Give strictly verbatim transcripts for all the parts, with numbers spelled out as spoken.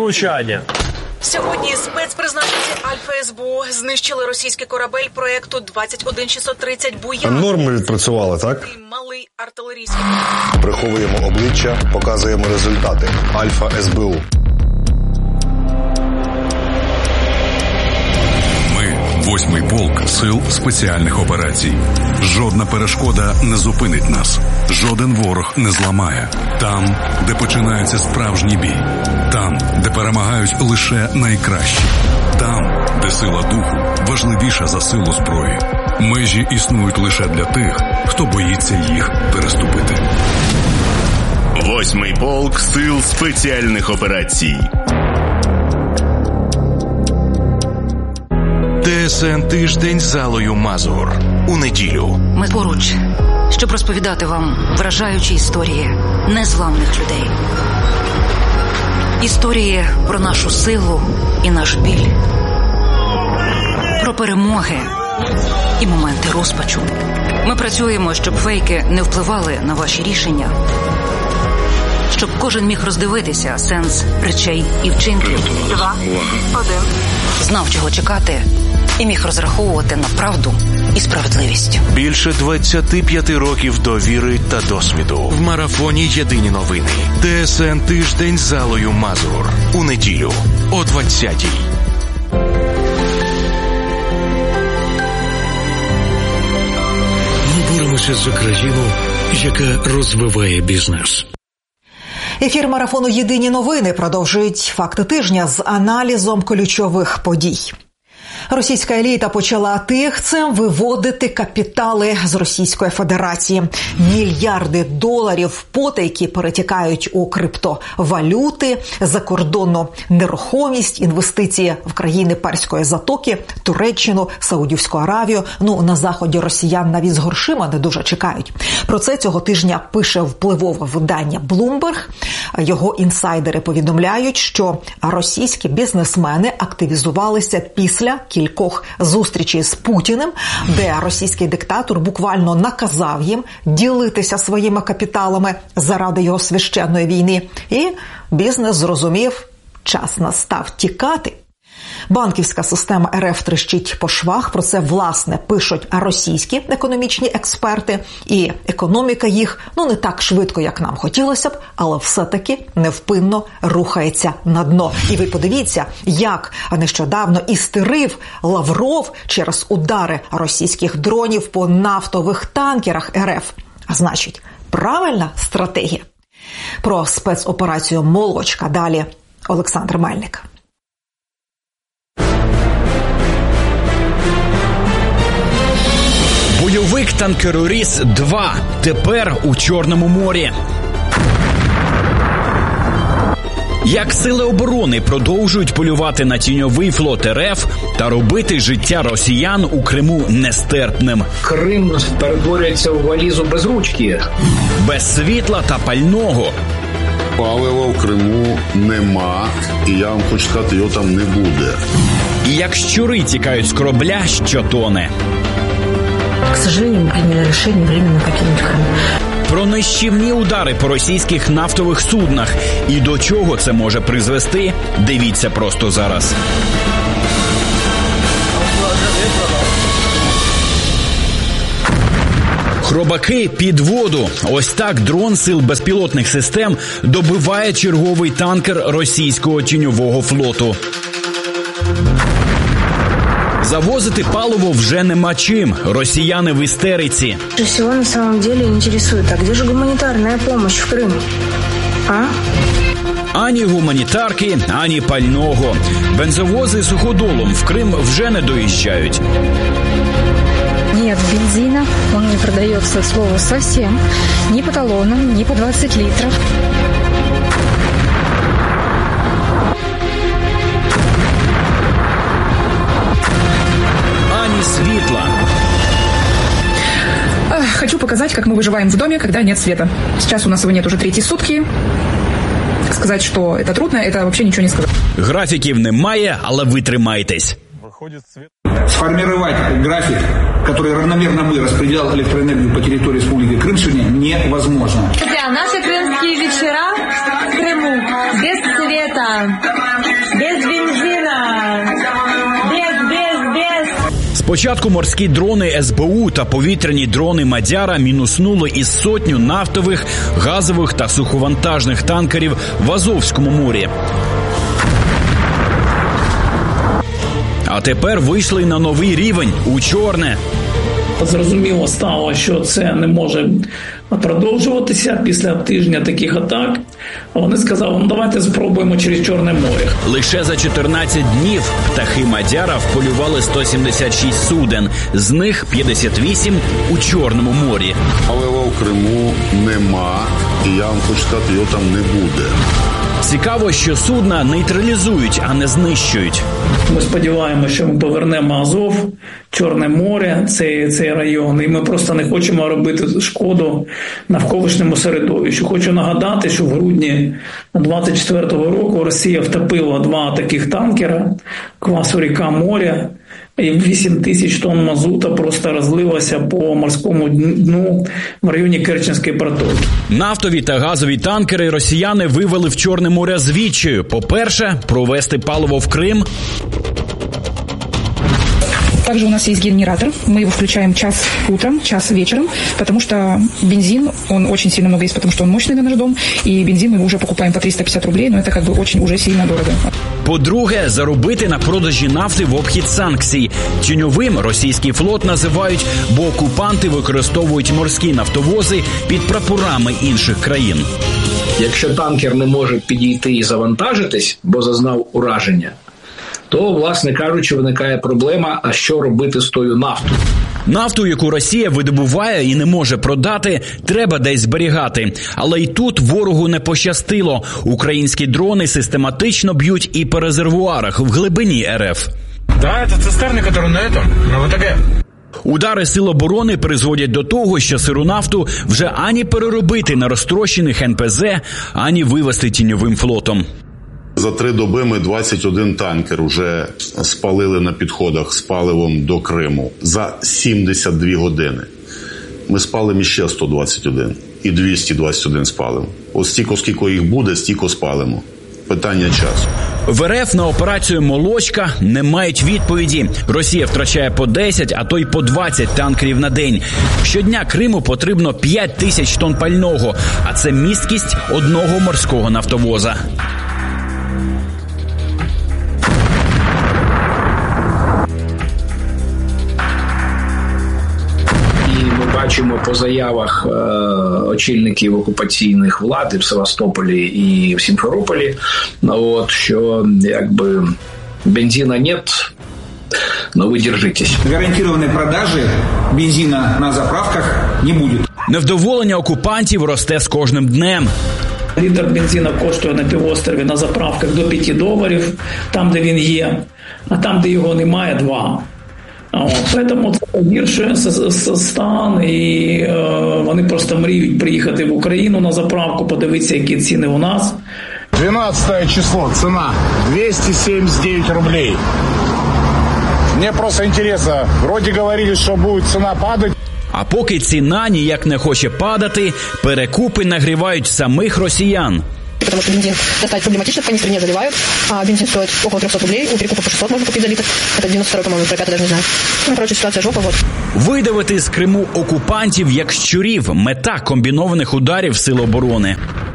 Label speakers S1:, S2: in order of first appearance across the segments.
S1: влучання.
S2: Сьогодні спецпризначенці Альфа-СБУ знищили російський корабель проєкту двадцять один шістсот тридцять «Буян».
S3: Норми відпрацювали, так?
S2: Малий артилерійський.
S3: Приховуємо обличчя, показуємо результати. Альфа-СБУ.
S4: Восьмий полк сил спеціальних операцій. Жодна перешкода не зупинить нас. Жоден ворог не зламає. Там, де починається справжній бій. Там, де перемагають лише найкращі. Там, де сила духу важливіша за силу зброї. Межі існують лише для тих, хто боїться їх переступити.
S5: Восьмий полк сил спеціальних операцій.
S6: ТСН «Тиждень» з Аллою Мазур. У неділю.
S7: Ми поруч, щоб розповідати вам вражаючі історії незламних людей. Історії про нашу силу і наш біль. Про перемоги і моменти розпачу. Ми працюємо, щоб фейки не впливали на ваші рішення. Щоб кожен міг роздивитися сенс речей і вчинків.
S2: Два, один.
S7: Знав, чого чекати, і міг розраховувати на правду і справедливість.
S6: Більше двадцять п'ять років довіри та досвіду. В марафоні «Єдині новини». ТСН «Тиждень» з Аллою Мазур. У неділю о двадцятій.
S8: Ми боремося за країну, яка розвиває бізнес.
S9: Ефір марафону «Єдині новини» продовжують факти тижня з аналізом ключових подій. Російська еліта почала тихцем виводити капітали з Російської Федерації. Мільярди доларів потайки перетікають у криптовалюти, закордонну нерухомість, інвестиції в країни Перської затоки, Туреччину, Саудівську Аравію. Ну, на Заході росіян навіть з грошима не дуже чекають. Про це цього тижня пише впливове видання Bloomberg. Його інсайдери повідомляють, що російські бізнесмени активізувалися після кількох зустрічей з Путіним, де російський диктатор буквально наказав їм ділитися своїми капіталами заради його священної війни. І бізнес зрозумів, час настав тікати. Банківська система РФ тріщить по швах, про це, власне, пишуть російські економічні експерти, і економіка їх, ну, не так швидко, як нам хотілося б, але все-таки невпинно рухається на дно. І ви подивіться, як нещодавно істерив Лавров через удари російських дронів по нафтових танкерах РФ. А значить, правильна стратегія. Про спецоперацію «Молочка» далі Олександр Мельник.
S10: Бойовик «Танкероріс два» тепер у Чорному морі. Як сили оборони продовжують полювати на тіньовий флот РФ та робити життя росіян у Криму нестерпним.
S11: Крим перетворюється у валізу без ручки.
S10: Без світла та пального.
S12: Палива в Криму нема, і я вам хочу сказати, його там не буде.
S10: І як щури тікають з корабля, що тоне.
S13: К сожалению, мы приняли решение временно покинуть Крым.
S10: Про нищівні удари по російських нафтових суднах і до чого це може призвести, дивіться просто зараз. Хробаки під воду. Ось так дрон сил безпілотних систем добиває черговий танкер російського тіньового флоту. Завозити паливо вже нема чим. Росіяни в істериці.
S13: Всего на самом деле интересует, а где же гуманитарная помощь в Крым? А?
S10: Ані гуманітарки, ані пального. Бензовози суходолом в Крим вже не доїжджають.
S14: Нет бензина, он не продается, к слову, совсем. Ни по талонам, ни по двадцать литров.
S10: Светла.
S15: Хочу показать, как мы выживаем в доме, когда нет света. Сейчас у нас его нет уже третьи сутки. Сказать, что это трудно, это вообще ничего не сказать.
S10: Графіків немає, але ви тримайтесь.
S11: Сформировать график, который равномерно бы распределял электроэнергию по территории Республики Крым, сегодня невозможно.
S16: Друзья, наши крымские вечера в Крыму без света.
S10: Спочатку морські дрони ес бе у та повітряні дрони «Мадяра» мінуснули із сотню нафтових, газових та суховантажних танкерів в Азовському морі. А тепер вийшли на новий рівень – у Чорне.
S1: Зрозуміло стало, що це не може продовжуватися після тижня таких атак. Вони сказали, ну давайте спробуємо через Чорне море.
S10: Лише за чотирнадцять днів птахи «Мадяра» вполювали сто сімдесят шість суден, з них п'ятдесят вісім у Чорному морі.
S12: Палива в Криму нема, і я вам хочу сказати, його там не буде.
S10: Цікаво, що судна нейтралізують, а не знищують.
S1: Ми сподіваємося, що ми повернемо Азов, Чорне море, цей, цей район, і ми просто не хочемо робити шкоду навколишньому середовищу. Хочу нагадати, що в грудні двадцять четвертого року Росія втопила два таких танкера класу «Ріка моря», і вісім тисяч тонн мазута просто розлилося по морському дну в районі Керченської протоки.
S10: Нафтові та газові танкери росіяни вивели в Чорне море з відчаю. По-перше, провести паливо в Крим.
S15: Также у нас есть генератор. Мы его включаем час утром, час вечером, потому что бензин, он очень сильно много есть, потому что он мощный на наш дом, и бензин мы уже покупаем по триста пятьдесят рублей, но это как бы очень уже сильно дорого.
S10: По-друге, заробити на продажі нафти в обхід санкцій. Тіньовим російський флот називають, бо окупанти використовують морські нафтовози під прапорами інших країн.
S16: Якщо танкер не може підійти і завантажитись, бо зазнав ураження, то, власне кажучи, виникає проблема, а що робити з тою нафтою?
S10: Нафту, яку Росія видобуває і не може продати, треба десь зберігати. Але й тут ворогу не пощастило. Українські дрони систематично б'ють і по резервуарах в глибині ер еф.
S17: Да, це цистерни, які на этом, на ВТГ.
S10: Удари сил оборони призводять до того, що сиру нафту вже ані переробити на розтрощених ен пе зет, ані вивезти тіньовим флотом.
S12: За три доби ми двадцять один танкер вже спалили на підходах з паливом до Криму. За сімдесят дві години. Ми спалимо ще сто двадцять один. І двісті двадцять один спалимо. Ось стільки, скільки їх буде, стільки спалимо. Питання часу.
S10: В ер еф на операцію «Молочка» не мають відповіді. Росія втрачає по десять, а то й по двадцять танкерів на день. Щодня Криму потрібно п'ять тисяч тонн пального, а це місткість одного морського нафтовоза.
S16: Бачимо по заявах е, очільників окупаційних влад і в Севастополі і в Сімферополі, от, що якби бензина нет, но ви держитесь.
S11: Гарантированной продажи бензина на заправках не будет.
S10: Невдоволення окупантів росте з кожним днем.
S1: Літр бензина коштує на півострові на заправках до п'ять доларів, там, де він є, а там, де його немає, два. Тому це погіршує стан, і е, вони просто мріють приїхати в Україну на заправку, подивитися, які ціни у нас.
S17: двенадцатое число, ціна двісті сімдесят дев'ять рублей. Мені просто інтересно, вроді говорили, що буде ціна падати.
S10: А поки ціна ніяк не хоче падати, перекупи нагрівають самих росіян.
S18: Потому что бензин достать проблематично, в канистре не заливают, а бензин стоит около триста рублей, у перекупа по шестьсот можно купить за литр. Это девяносто второй, по-моему, про пятый даже не знаю. Ну, короче, ситуация жопа, вот.
S10: Видавити з Криму окупантів як щурів – мета комбінованих ударів Сил оборони.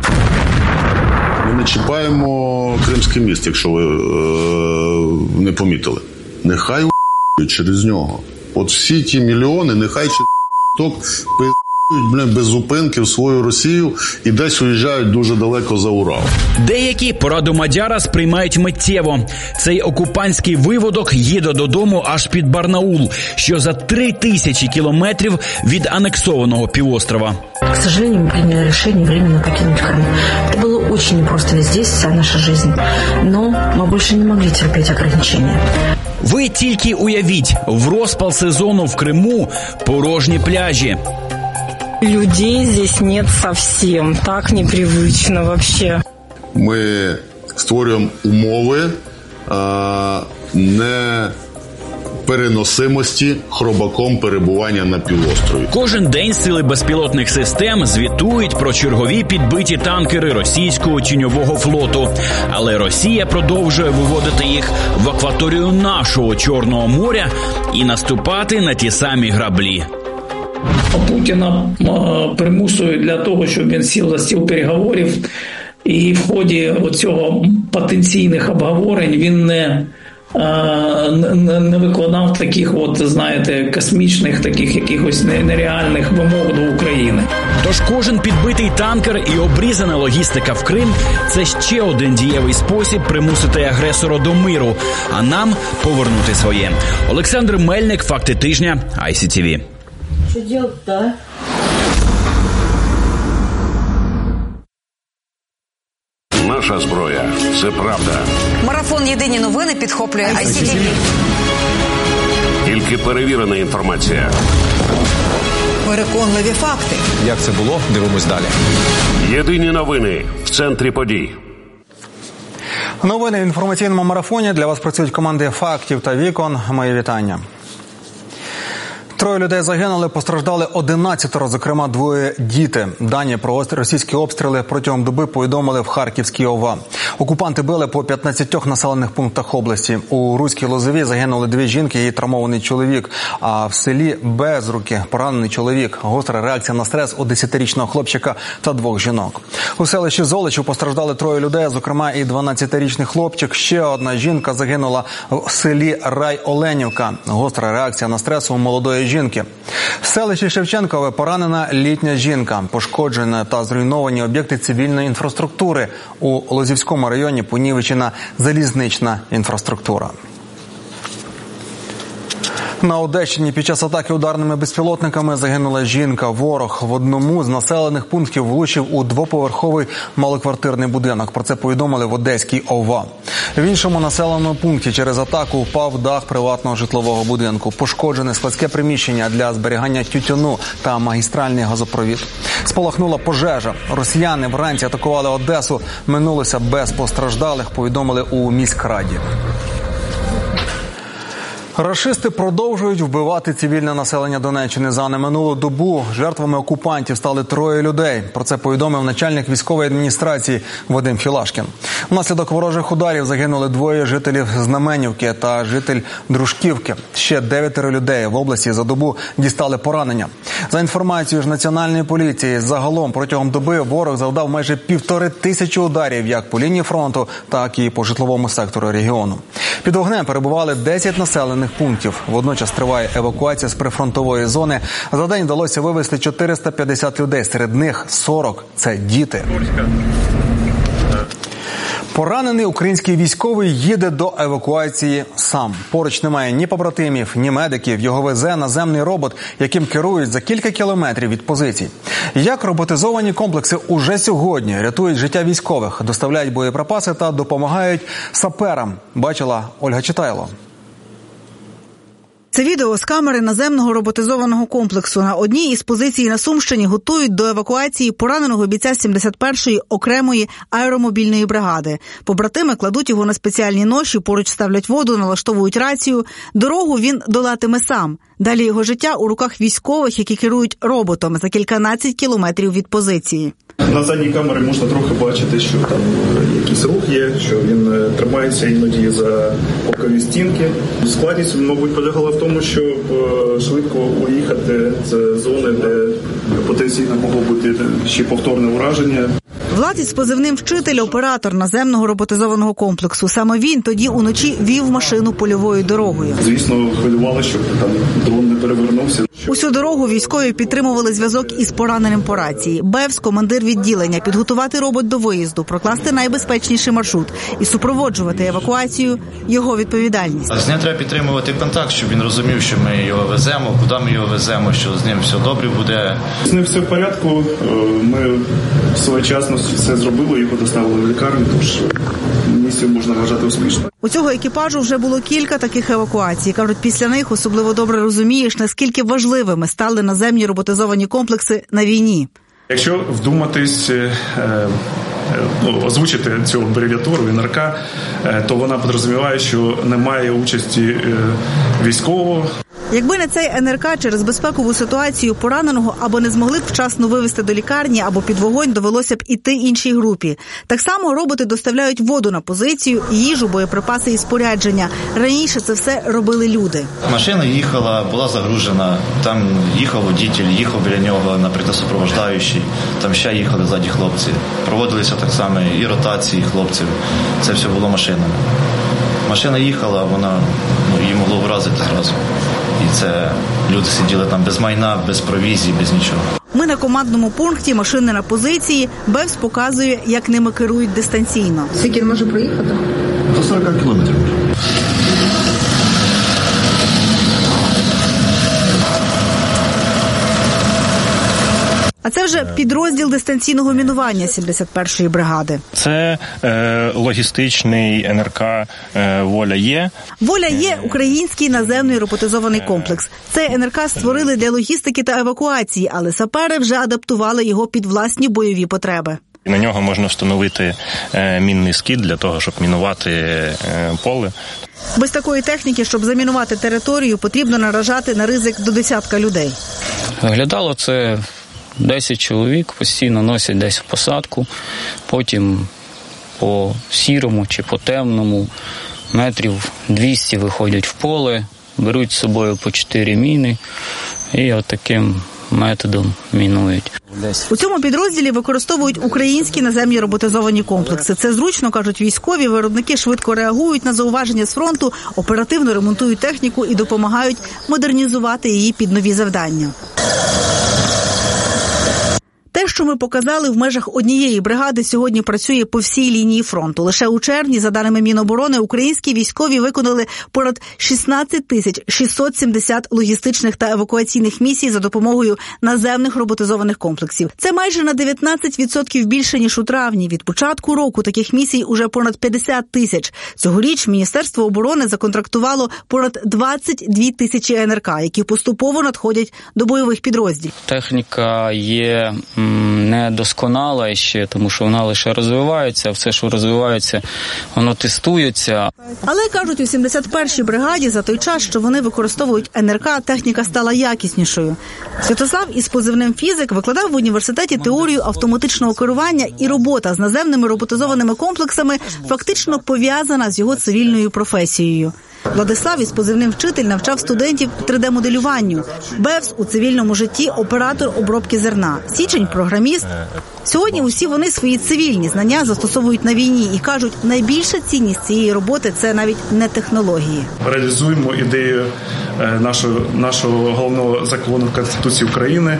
S12: Ми не чіпаємо Кримський міст, якщо ви е- не помітили. Нехай у**ють через нього. От всі ті мільйони, нехай через ток пи***ють без зупинки в свою Росію і десь уїжджають дуже далеко за Урал.
S10: Деякі пораду Мадяра сприймають миттєво. Цей окупантський виводок їде додому аж під Барнаул, що за три тисячі кілометрів від анексованого півострова.
S13: К сожалению, мы приняли решение временно покинуть Крым. Это было очень непросто, ведь здесь вся наша жизнь. Но мы больше не могли терпеть ограничения.
S10: Ви тільки уявіть, в розпал сезону в Криму порожні пляжі.
S19: Людей здесь нет совсем, так непривычно вообще.
S12: Ми створюємо умови, а, не переносимості хробаком перебування на півострові.
S10: Кожен день сили безпілотних систем звітують про чергові підбиті танкери російського тіньового флоту. Але Росія продовжує виводити їх в акваторію нашого Чорного моря і наступати на ті самі граблі.
S1: Путіна примусують для того, щоб він сів за стіл переговорів, і в ході цього потенційних обговорень він не, не, не викладав таких, от, знаєте, космічних, таких якихось нереальних вимог до України.
S10: Тож кожен підбитий танкер і обрізана логістика в Крим – це ще один дієвий спосіб примусити агресора до миру, а нам повернути своє. Олександр Мельник, факти тижня, ай сі ті ві.
S20: Що делать-то, а?
S21: Наша зброя – це правда.
S7: Марафон «Єдині новини» підхоплює ай сі ті ві.
S21: Тільки перевірена інформація.
S9: Переконливі факти.
S22: Як це було? Дивимось далі.
S21: Єдині новини в центрі подій.
S23: Новини в інформаційному марафоні. Для вас працюють команди «Фактів» та «Вікон». Мої вітання. Троє людей загинули, постраждали одинадцятеро, зокрема двоє діти. Дані про російські обстріли протягом доби повідомили в Харківській ОВА. Окупанти били по п'ятнадцятьох населених пунктах області. У Руській Лозові загинули дві жінки і травмований чоловік. А в селі Безруки поранений чоловік. Гостра реакція на стрес у десятирічного хлопчика та двох жінок. У селищі Золочів постраждали троє людей, зокрема і дванадцятирічний хлопчик. Ще одна жінка загинула в селі Рай-Оленівка. Гостра реакція на стрес у молодої жінки. В селищі Шевченкове поранена літня жінка. Пошкоджені та зруйновані об'єкти цивільної інфраструктури. У Лозівському районі понівечена залізнична інфраструктура. На Одещині під час атаки ударними безпілотниками загинула жінка. Ворог в одному з населених пунктів влучив у двоповерховий малоквартирний будинок. Про це повідомили в Одеській ОВА. В іншому населеному пункті через атаку впав дах приватного житлового будинку. Пошкоджене складське приміщення для зберігання тютюну та магістральний газопровід. Спалахнула пожежа. Росіяни вранці атакували Одесу. Минулося без постраждалих, повідомили у міськраді. Рашисти продовжують вбивати цивільне населення Донеччини. За неминулу добу жертвами окупантів стали троє людей. Про це повідомив начальник військової адміністрації Вадим Філашкін. Внаслідок ворожих ударів загинули двоє жителів Знаменівки та житель Дружківки. Ще дев'ятеро людей в області за добу дістали поранення. За інформацією ж Національної поліції, загалом протягом доби ворог завдав майже півтори тисячі ударів як по лінії фронту, так і по житловому сектору регіону. Під вогнем перебували десять населених пунктів. Водночас триває евакуація з прифронтової зони. За день вдалося вивезти чотириста п'ятдесят людей. Серед них сорок – це діти. Поранений український військовий їде до евакуації сам. Поруч немає ні побратимів, ні медиків. Його везе наземний робот, яким керують за кілька кілометрів від позицій. Як роботизовані комплекси уже сьогодні рятують життя військових, доставляють боєприпаси та допомагають саперам, бачила Ольга Читайло.
S24: Це відео з камери наземного роботизованого комплексу. На одній із позицій на Сумщині готують до евакуації пораненого бійця сімдесят першої окремої аеромобільної бригади. Побратими кладуть його на спеціальні ноші, поруч ставлять воду, налаштовують рацію. Дорогу він долатиме сам. Далі його життя у руках військових, які керують роботом за кільканадцять кілометрів від позиції.
S25: На задній камері можна трохи бачити, що там якийсь рух є, що він тримається іноді за бокові стінки. Складність, мабуть, полягала в тому, щоб швидко уїхати з зони, де потенційно могло бути ще повторне ураження.
S24: Влад із позивним «Вчитель» – оператор наземного роботизованого комплексу. Саме він тоді уночі вів машину польовою дорогою.
S25: Звісно, хвилювали, щоб там дрон не перевернувся.
S24: Усю дорогу військові підтримували зв'язок із пораненим по рації. Бевс – командир відділення, підготувати робот до виїзду, прокласти найбезпечніший маршрут і супроводжувати евакуацію – його відповідальність.
S26: З ним треба підтримувати контакт, щоб він розумів, що ми його веземо, куди ми його веземо, що з ним все добре буде.
S25: З ним все в порядку. Ми своєчасно все зробили, його доставили в лікарню, тож місію можна вважати успішно.
S24: У цього екіпажу вже було кілька таких евакуацій. Кажуть, після них особливо добре розумієш, наскільки важливими стали наземні роботизовані комплекси на війні.
S25: Якщо вдуматись, ну, озвучити цю абревіатуру ен ер ка, то вона підрозуміває, що немає участі військового.
S24: Якби не цей ен ер ка, через безпекову ситуацію пораненого або не змогли б вчасно вивезти до лікарні, або під вогонь довелося б іти іншій групі. Так само роботи доставляють воду на позицію, їжу, боєприпаси і спорядження. Раніше це все робили люди.
S26: Машина їхала, була загружена, там їхав водитель, їхав біля нього, наприклад, супроводжаючий, там ще їхали ззаді хлопці. Проводилися так само і ротації хлопців. Це все було машинами. Машина їхала, вона, ну, її могло вразити зразу. І це люди сиділи там без майна, без провізії, без нічого.
S24: Ми на командному пункті, машини на позиції. Бевс показує, як ними керують дистанційно.
S18: Скільки він може проїхати?
S12: До сорок кілометрів.
S24: А це вже підрозділ дистанційного мінування сімдесят першої бригади.
S2: Це е, логістичний ен ер ка е, «Воля-Є».
S24: «Воля-Є» – український наземний роботизований комплекс. Цей ен ер ка створили для логістики та евакуації, але сапери вже адаптували його під власні бойові потреби.
S2: На нього можна встановити е, мінний скид для того, щоб мінувати е, поле.
S24: Без такої техніки, щоб замінувати територію, потрібно наражати на ризик до десятка людей.
S3: Виглядало це... десять чоловік постійно носять десь в посадку, потім по сірому чи по темному метрів двісті виходять в поле, беруть з собою по чотири міни і от таким методом мінують.
S24: У цьому підрозділі використовують українські наземні роботизовані комплекси. Це зручно, кажуть військові, виробники швидко реагують на зауваження з фронту, оперативно ремонтують техніку і допомагають модернізувати її під нові завдання. Те, що ми показали в межах однієї бригади, сьогодні працює по всій лінії фронту. Лише у червні, за даними Міноборони, українські військові виконали понад шістнадцять тисяч шістсот сімдесят логістичних та евакуаційних місій за допомогою наземних роботизованих комплексів. Це майже на дев'ятнадцять відсотків більше, ніж у травні. Від початку року таких місій уже понад п'ятдесят тисяч. Цьогоріч Міністерство оборони законтрактувало понад двадцять дві тисячі ен ер ка, які поступово надходять до бойових підрозділів.
S3: Техніка є недосконала ще, тому що вона лише розвивається, все, що розвивається, воно тестується.
S24: Але, кажуть, у сімдесят першій бригаді за той час, що вони використовують ен ер ка, техніка стала якіснішою. Святослав із позивним «Фізик» викладав в університеті теорію автоматичного керування, і робота з наземними роботизованими комплексами фактично пов'язана з його цивільною професією. Владислав із позивним «Вчитель» навчав студентів три де-моделюванню. Бевс у цивільному житті – оператор обробки зерна. Січень – програміст. Сьогодні усі вони свої цивільні знання застосовують на війні і кажуть, найбільша цінність цієї роботи – це навіть не технології.
S25: Реалізуємо ідею нашого, нашого головного закону Конституції України.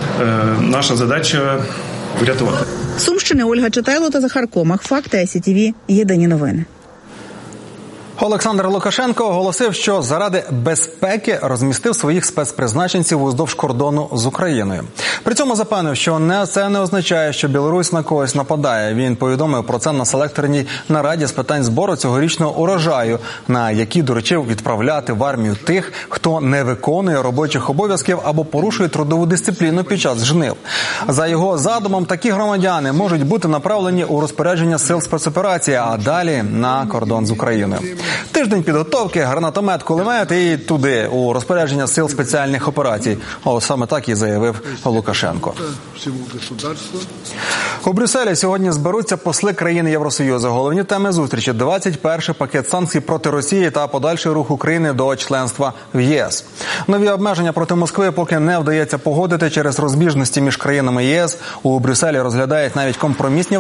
S25: Наша задача – врятувати.
S24: Сумщини, Ольга Читайло та Захар Комах. Факти ай сі ті ві. Єдині новини.
S23: Олександр Лукашенко оголосив, що заради безпеки розмістив своїх спецпризначенців уздовж кордону з Україною. При цьому запевнив, що не, це не означає, що Білорусь на когось нападає. Він повідомив про це на селекторній нараді з питань збору цьогорічного урожаю, на якій доручив відправляти в армію тих, хто не виконує робочих обов'язків або порушує трудову дисципліну під час жнив. За його задумом, такі громадяни можуть бути направлені у розпорядження сил спецоперації, а далі на кордон з Україною. Тиждень підготовки, гранатомет, кулемет і туди, у розпорядження сил спеціальних операцій. О, саме так і заявив Лукашенко. У Брюсселі сьогодні зберуться посли країн Євросоюзу. Головні теми зустрічі – двадцять перший пакет санкцій проти Росії та подальший рух України до членства в ЄС. Нові обмеження проти Москви поки не вдається погодити через розбіжності між країнами ЄС. У Брюсселі розглядають навіть компромісні